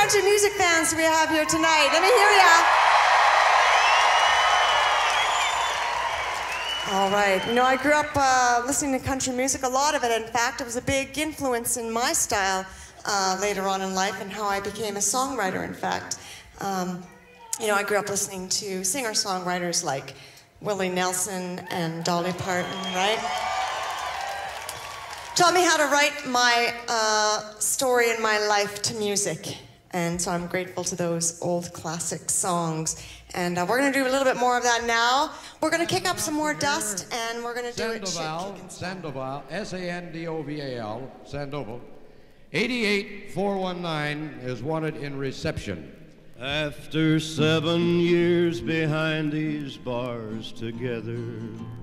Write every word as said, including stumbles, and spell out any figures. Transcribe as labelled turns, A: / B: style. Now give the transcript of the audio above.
A: country music fans do we have here tonight? Let me hear ya. All right. You know, I grew up uh, listening to country music, a lot of it. In fact, it was a big influence in my style uh, later on in life and how I became a songwriter, in fact. Um, you know, I grew up listening to singer-songwriters like Willie Nelson and Dolly Parton, right? Taught me how to write my uh, story in my life to music. And so I'm grateful to those old classic songs. And uh, we're going to do a little bit more of that now. We're going to kick up some more dust, and we're going to do it.
B: Sandoval, Sandoval, S A N D O V A L, Sandoval. eighty-eight four one nine is wanted in reception.
C: After seven years behind these bars together,